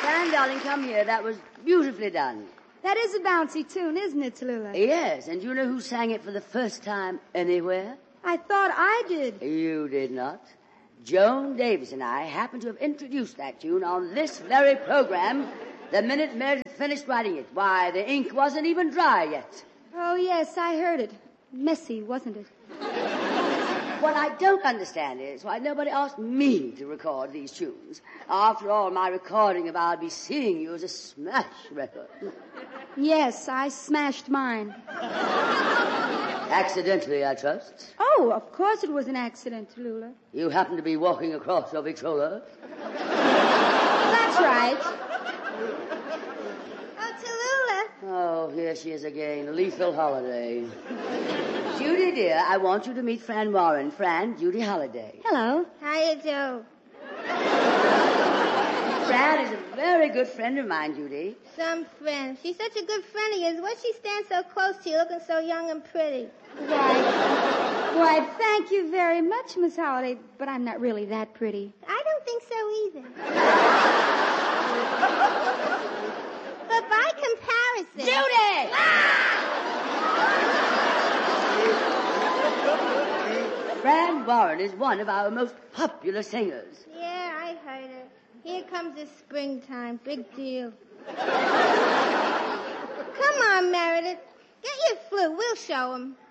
Fran, darling, come here. That was beautifully done. That is a bouncy tune, isn't it, Tallulah? Yes, and do you know who sang it for the first time anywhere? I thought I did. You did not. Joan Davis and I happened to have introduced that tune on this very program the minute Meredith finished writing it. Why, the ink wasn't even dry yet. Oh, yes, I heard it. Messy, wasn't it? What I don't understand is why nobody asked me to record these tunes. After all, my recording of I'll Be Seeing You is a smash record. Yes, I smashed mine. Accidentally, I trust. Oh, of course it was an accident, Tallulah. You happened to be walking across your Victrola. That's right. Oh, Tallulah. Oh, here she is again. Lethal Holiday. Judy, dear, I want you to meet Fran Warren. Fran, Judy Holliday. Hello. How you do? Fran is a very good friend of mine, Judy. Some friend. She's such a good friend of yours. Why she stand so close to you, looking so young and pretty? Why, thank you very much, Miss Holliday, but I'm not really that pretty. I don't think so either. But by comparison... Judy! Fran Warren is one of our most popular singers. Yeah, I heard it. Here comes the springtime. Big deal. Come on, Meredith. Get your flute. We'll show 'em.